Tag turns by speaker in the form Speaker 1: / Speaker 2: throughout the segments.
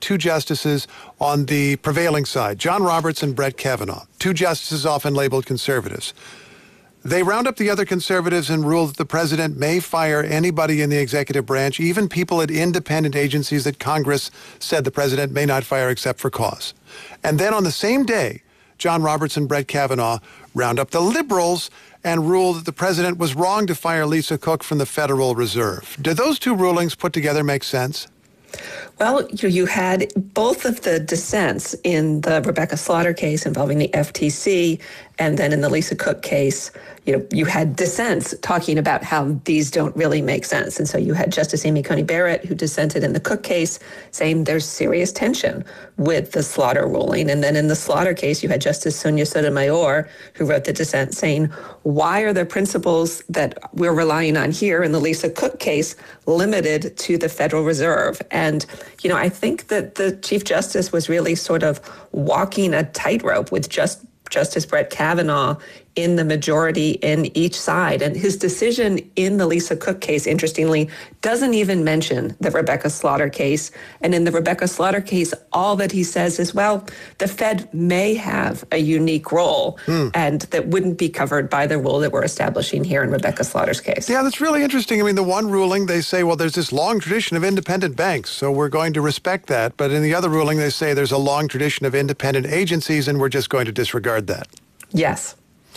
Speaker 1: two justices on the prevailing side, John Roberts and Brett Kavanaugh, two justices often labeled conservatives. They round up the other conservatives and rule that the president may fire anybody in the executive branch, even people at independent agencies that Congress said the president may not fire except for cause. And then on the same day, John Roberts and Brett Kavanaugh round up the liberals and rule that the president was wrong to fire Lisa Cook from the Federal Reserve. Do those two rulings put together make sense?
Speaker 2: Well, you had both of the dissents in the Rebecca Slaughter case involving the FTC, and then in the Lisa Cook case, you had dissents talking about how these don't really make sense. And so you had Justice Amy Coney Barrett, who dissented in the Cook case, saying there's serious tension with the Slaughter ruling. And then in the Slaughter case, you had Justice Sonia Sotomayor, who wrote the dissent, saying, why are the principles that we're relying on here in the Lisa Cook case limited to the Federal Reserve? And, I think that the Chief Justice was really sort of walking a tightrope with Justice Brett Kavanaugh in the majority in each side. And his decision in the Lisa Cook case, interestingly, doesn't even mention the Rebecca Slaughter case. And in the Rebecca Slaughter case, all that he says is, well, the Fed may have a unique role and that wouldn't be covered by the rule that we're establishing here in Rebecca Slaughter's case.
Speaker 1: Yeah, that's really interesting. I mean, the one ruling, they say, well, there's this long tradition of independent banks, so we're going to respect that. But in the other ruling, they say there's a long tradition of independent agencies, and we're just going to disregard that.
Speaker 2: Yes.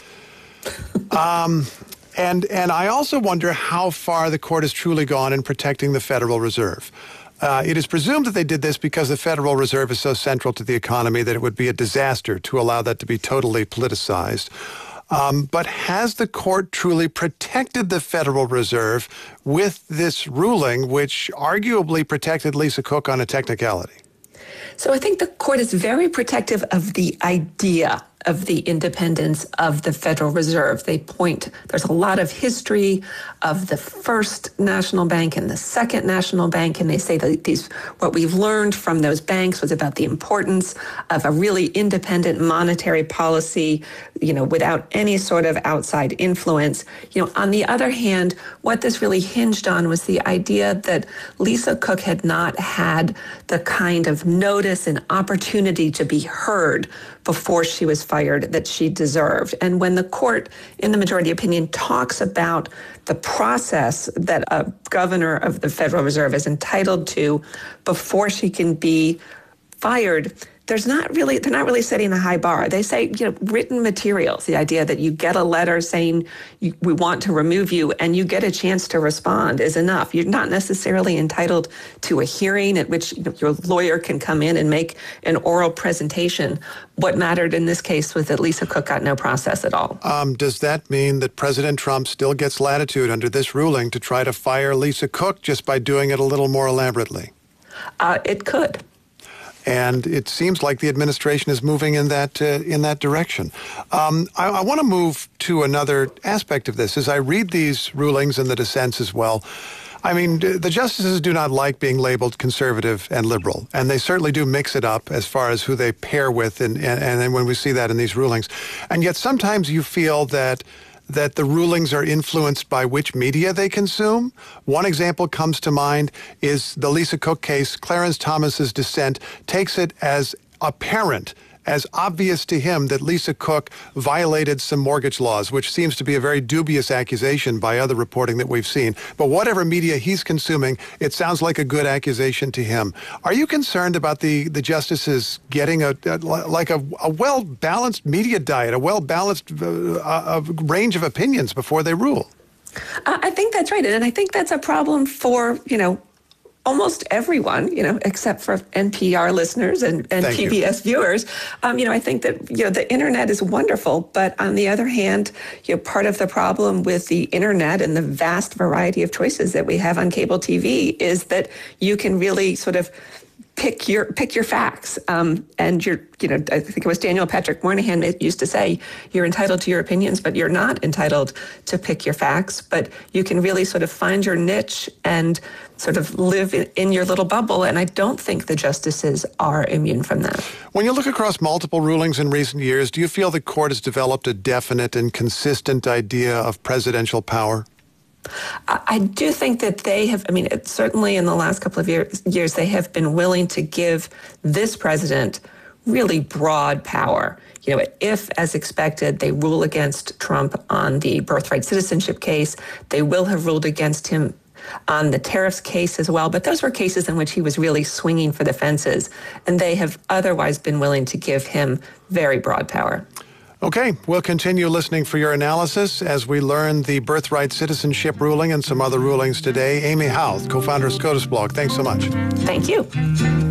Speaker 1: And I also wonder how far the court has truly gone in protecting the Federal Reserve. It is presumed that they did this because the Federal Reserve is so central to the economy that it would be a disaster to allow that to be totally politicized. But has the court truly protected the Federal Reserve with this ruling, which arguably protected Lisa Cook on a technicality?
Speaker 2: So I think the court is very protective of the idea of the independence of the Federal Reserve. There's a lot of history of the first national bank and the second national bank, and they say that what we've learned from those banks was about the importance of a really independent monetary policy, without any sort of outside influence. On the other hand, what this really hinged on was the idea that Lisa Cook had not had the kind of notice and opportunity to be heard before she was fired that she deserved. And when the court, in the majority opinion, talks about the process that a governor of the Federal Reserve is entitled to before she can be fired, they're not really setting a high bar. They say, written materials, the idea that you get a letter saying we want to remove you and you get a chance to respond is enough. You're not necessarily entitled to a hearing at which your lawyer can come in and make an oral presentation. What mattered in this case was that Lisa Cook got no process at all.
Speaker 1: Does that mean that President Trump still gets latitude under this ruling to try to fire Lisa Cook just by doing it a little more elaborately?
Speaker 2: It could.
Speaker 1: And it seems like the administration is moving in that direction. I want to move to another aspect of this. As I read these rulings and the dissents as well, I mean, the justices do not like being labeled conservative and liberal, and they certainly do mix it up as far as who they pair with, and when we see that in these rulings. And yet sometimes you feel that the rulings are influenced by which media they consume. One example comes to mind is the Lisa Cook case. Clarence Thomas's dissent takes it as apparent, as obvious to him that Lisa Cook violated some mortgage laws, which seems to be a very dubious accusation by other reporting that we've seen. But whatever media he's consuming, it sounds like a good accusation to him. Are you concerned about the justices getting a well-balanced media diet, a well-balanced range of opinions before they rule?
Speaker 2: I think that's right. And I think that's a problem for, almost everyone, except for NPR listeners and PBS viewers. I think that, the internet is wonderful, but on the other hand, part of the problem with the internet and the vast variety of choices that we have on cable TV is that you can really sort of pick your facts. And I think it was Daniel Patrick Moynihan that used to say, you're entitled to your opinions, but you're not entitled to pick your facts. But you can really sort of find your niche and sort of live in your little bubble. And I don't think the justices are immune from that.
Speaker 1: When you look across multiple rulings in recent years, do you feel the court has developed a definite and consistent idea of presidential power?
Speaker 2: I do think that they have, certainly in the last couple of years, they have been willing to give this president really broad power. If, as expected, they rule against Trump on the birthright citizenship case, they will have ruled against him on the tariffs case as well. But those were cases in which he was really swinging for the fences, and they have otherwise been willing to give him very broad power.
Speaker 1: Okay, we'll continue listening for your analysis as we learn the birthright citizenship ruling and some other rulings today. Amy Houth, co-founder of SCOTUS Blog, thanks so much.
Speaker 2: Thank you.